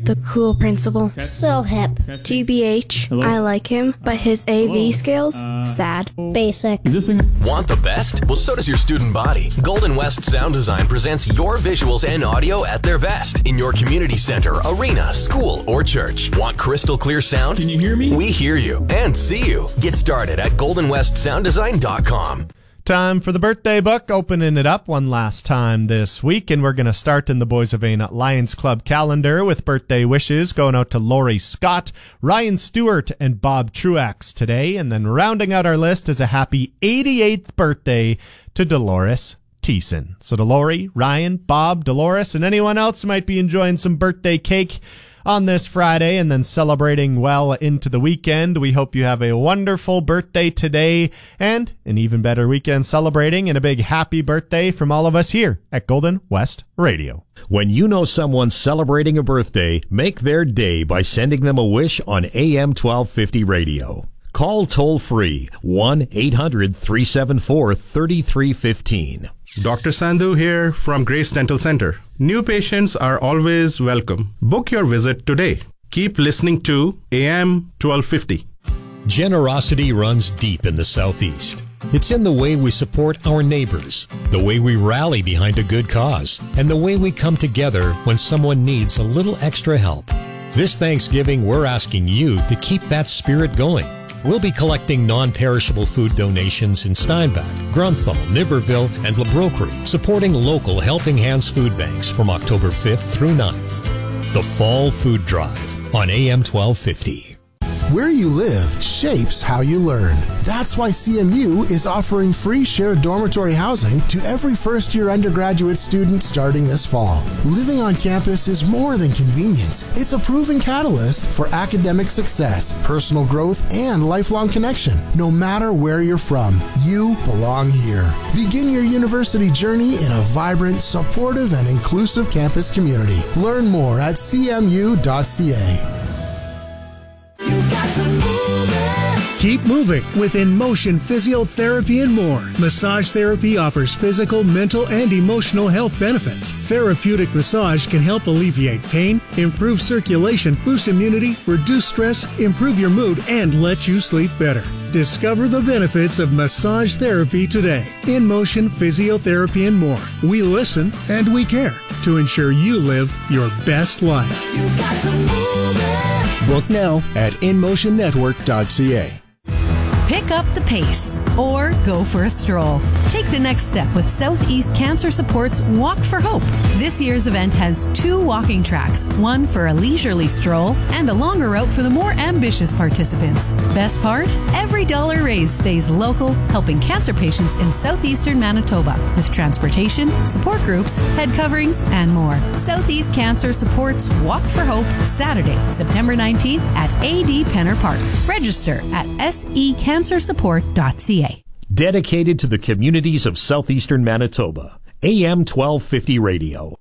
The cool principal. So hip. TBH, I like him, but his AV skills, sad. Basic. Want the best? Well, so does your student body. Golden West Sound Design presents your visuals and audio at their best in your community center, arena, school, or church. Want crystal clear sound? Can you hear me? We hear you and see you. Get started at goldenwestsounddesign.com. Time for the birthday book, opening it up one last time this week, and we're going to start in the Boys of Aina Lions Club calendar with birthday wishes going out to Lori Scott, Ryan Stewart, and Bob Truax today, and then rounding out our list is a happy 88th birthday to Dolores Thiessen. So to Lori, Ryan, Bob, Dolores, and anyone else who might be enjoying some birthday cake on this Friday and then celebrating well into the weekend, we hope you have a wonderful birthday today and an even better weekend celebrating, and a big happy birthday from all of us here at Golden West Radio. When you know someone's celebrating a birthday, make their day by sending them a wish on AM 1250 radio. Call toll-free 1-800-374-3315. Dr. Sandhu here from Grace Dental Center. New patients are always welcome. Book your visit today. Keep listening to AM 1250. Generosity runs deep in the Southeast. It's in the way we support our neighbors, the way we rally behind a good cause, and the way we come together when someone needs a little extra help. This Thanksgiving, we're asking you to keep that spirit going. We'll be collecting non-perishable food donations in Steinbach, Grunthal, Niverville, and Labroquerie, supporting local Helping Hands food banks from October 5th through 9th. The Fall Food Drive on AM 1250. Where you live shapes how you learn. That's why CMU is offering free shared dormitory housing to every first-year undergraduate student starting this fall. Living on campus is more than convenience. It's a proven catalyst for academic success, personal growth, and lifelong connection. No matter where you're from, you belong here. Begin your university journey in a vibrant, supportive, and inclusive campus community. Learn more at cmu.ca. Keep moving with In Motion Physiotherapy and more. Massage therapy offers physical, mental, and emotional health benefits. Therapeutic massage can help alleviate pain, improve circulation, boost immunity, reduce stress, improve your mood, and let you sleep better. Discover the benefits of massage therapy today. In Motion Physiotherapy and more. We listen and we care to ensure you live your best life. You got to move it. Book now at InMotionNetwork.ca. Pick up the pace or go for a stroll. Take the next step with Southeast Cancer Support's Walk for Hope. This year's event has 2 walking tracks, one for a leisurely stroll and a longer route for the more ambitious participants. Best part? Every dollar raised stays local, helping cancer patients in southeastern Manitoba with transportation, support groups, head coverings, and more. Southeast Cancer Support's Walk for Hope, Saturday, September 19th at AD Penner Park. Register at secancersupport.ca. Dedicated to the communities of southeastern Manitoba. AM 1250 Radio.